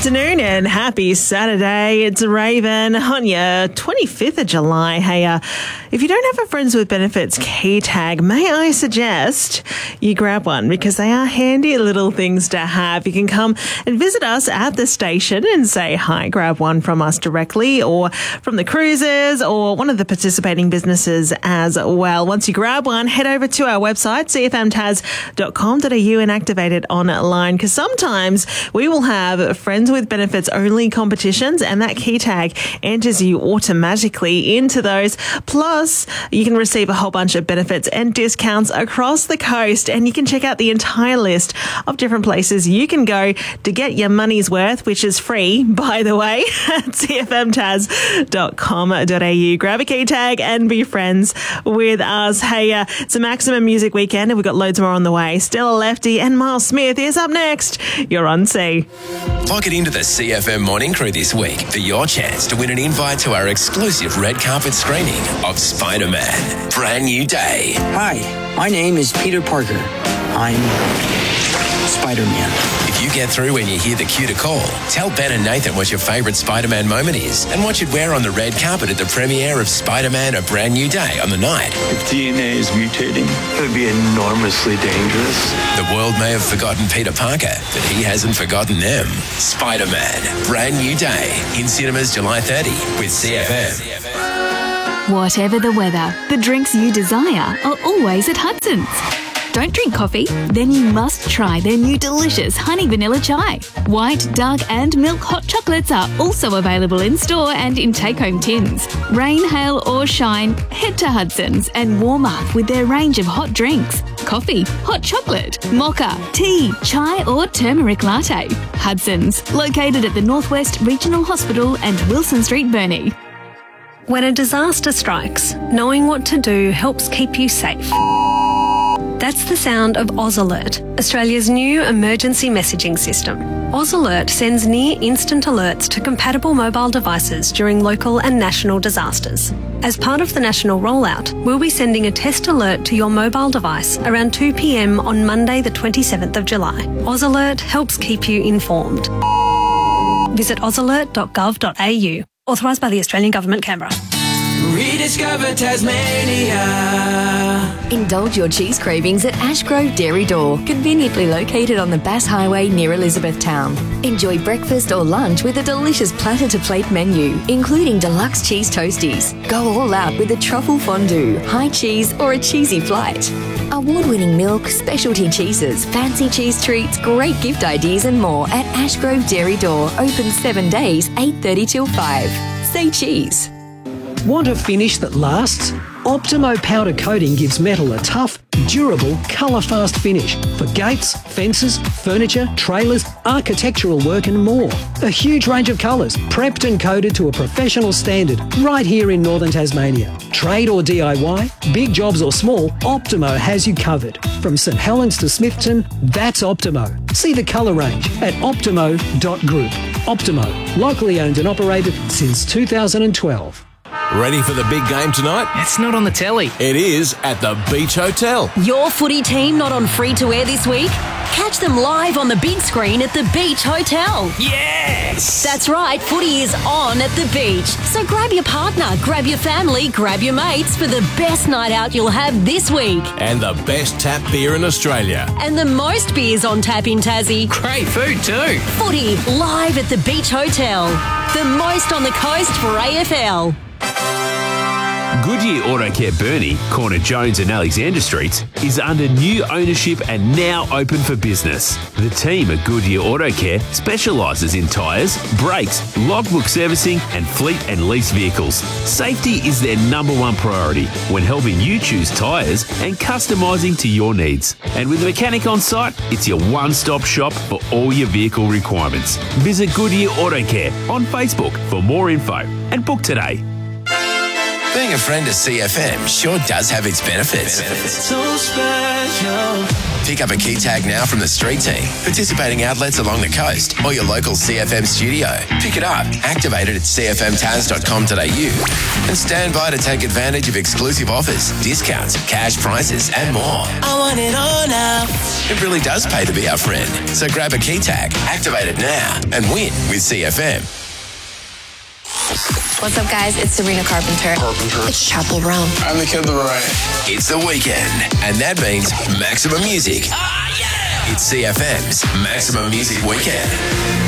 afternoon and happy Saturday. It's Raven on your 25th of July. Hey, if you don't have a Friends with Benefits key tag, may I suggest you grab one because they are handy little things to have. You can come and visit us at the station and say hi, grab one from us directly or from the cruises or one of the participating businesses as well. Once you grab one, head over to our website, cfmtas.com.au and activate it online because sometimes we will have Friends with Benefits only competitions and that key tag enters you automatically into those. Plus, you can receive a whole bunch of benefits and discounts across the coast and you can check out the entire list of different places you can go to get your money's worth, which is free, by the way, at cfmtas.com.au. Grab a key tag and be friends with us. Hey, it's a Maximum Music Weekend and we've got loads more on the way. Stella Lefty and Miles Smith is up next. You're on C. Log it into the CFM Morning Crew this week for your chance to win an invite to our exclusive red carpet screening of Spider-Man, Brand New Day. Hi, my name is Peter Parker. I'm Spider-Man. If you get through when you hear the cue to call, tell Ben and Nathan what your favourite Spider-Man moment is and what you'd wear on the red carpet at the premiere of Spider-Man, A Brand New Day on the night. If DNA is mutating, it would be enormously dangerous. The world may have forgotten Peter Parker, but he hasn't forgotten them. Spider-Man, Brand New Day, in cinemas July 30 with CFM. Whatever the weather, the drinks you desire are always at Hudson's. Don't drink coffee? Then you must try their new delicious honey vanilla chai. White, dark and milk hot chocolates are also available in store and in take-home tins. Rain, hail or shine, head to Hudson's and warm up with their range of hot drinks. Coffee, hot chocolate, mocha, tea, chai or turmeric latte. Hudson's, located at the Northwest Regional Hospital and Wilson Street, Burnie. When a disaster strikes, knowing what to do helps keep you safe. That's the sound of Oz Alert, Australia's new emergency messaging system. Oz Alert sends near-instant alerts to compatible mobile devices during local and national disasters. As part of the national rollout, we'll be sending a test alert to your mobile device around 2 p.m. on Monday the 27th of July. Oz Alert helps keep you informed. Visit ozalert.gov.au. Authorised by the Australian Government, Canberra. Rediscover Tasmania. Indulge your cheese cravings at Ashgrove Dairy Door, conveniently located on the Bass Highway near Elizabethtown. Enjoy breakfast or lunch with a delicious platter-to-plate menu, including deluxe cheese toasties. Go all out with a truffle fondue, high cheese or a cheesy flight. Award-winning milk, specialty cheeses, fancy cheese treats, great gift ideas and more at Ashgrove Dairy Door. Open 7 days, 8:30 till 5. Say cheese. Want a finish that lasts? Optimo powder coating gives metal a tough, durable, colour-fast finish for gates, fences, furniture, trailers, architectural work and more. A huge range of colours, prepped and coated to a professional standard right here in Northern Tasmania. Trade or DIY, big jobs or small, Optimo has you covered. From St Helens to Smithton, that's Optimo. See the colour range at optimo.group. Optimo, locally owned and operated since 2012. Ready for the big game tonight? It's not on the telly. It is at the Beach Hotel. Your footy team not on free-to-air this week? Catch them live on the big screen at the Beach Hotel. Yes! That's right, footy is on at the beach. So grab your partner, grab your family, grab your mates for the best night out you'll have this week. And the best tap beer in Australia. And the most beers on tap in Tassie. Great food too. Footy live at the Beach Hotel. The most on the coast for AFL. Goodyear Auto Care Burnie, corner Jones and Alexander Streets, is under new ownership and now open for business. The team at Goodyear Auto Care specialises in tyres, brakes, logbook servicing and fleet and lease vehicles. Safety is their #1 priority when helping you choose tyres and customising to your needs. And with a mechanic on site, it's your one-stop shop for all your vehicle requirements. Visit Goodyear Auto Care on Facebook for more info and book today. Being a friend of CFM sure does have its benefits. So special. Pick up a key tag now from the street team, participating outlets along the coast, or your local CFM studio. Pick it up, activate it at cfmtaz.com.au, and stand by to take advantage of exclusive offers, discounts, cash prizes, and more. I want it all now. It really does pay to be our friend. So grab a key tag, activate it now, and win with CFM. What's up, guys? It's Sabrina Carpenter. It's Chappell Brown. I'm the Kid Laroi. It's the weekend, and that means maximum music. It's CFM's Maximum Music Weekend.